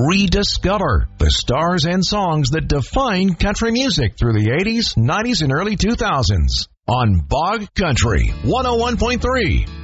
rediscover the stars and songs that defined country music through the 80s, 90s, and early 2000s on Bog Country 101.3.